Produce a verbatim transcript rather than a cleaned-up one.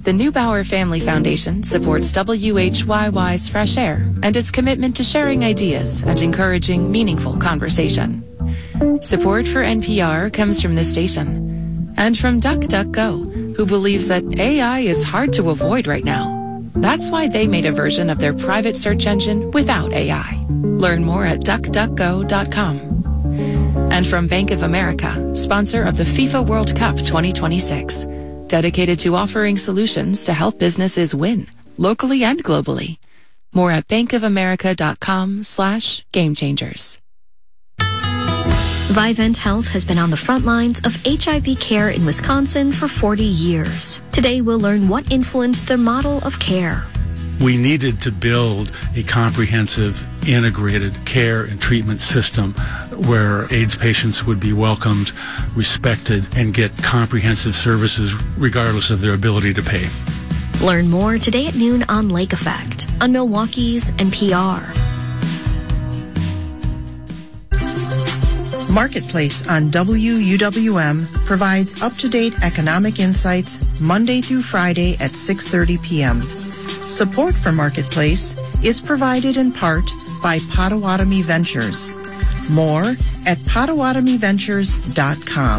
The Neubauer Family Foundation supports W H Y Y's Fresh Air and its commitment to sharing ideas and encouraging meaningful conversation. Support for N P R comes from this station and from DuckDuckGo, who believes that A I is hard to avoid right now. That's why they made a version of their private search engine without A I. Learn more at duck duck go dot com. And from Bank of America, sponsor of the FIFA World Cup twenty twenty-six, dedicated to offering solutions to help businesses win, locally and globally. More at bankofamerica.com slash game changers. Vivint Health has been on the front lines of H I V care in Wisconsin for forty years. Today we'll learn what influenced their model of care. We needed to build a comprehensive, integrated care and treatment system where AIDS patients would be welcomed, respected, and get comprehensive services regardless of their ability to pay. Learn more today at noon on Lake Effect on Milwaukee's N P R. Marketplace on W U W M provides up-to-date economic insights Monday through Friday at six thirty p.m. Support for Marketplace is provided in part by Potawatomi Ventures. More at potawatomi ventures dot com.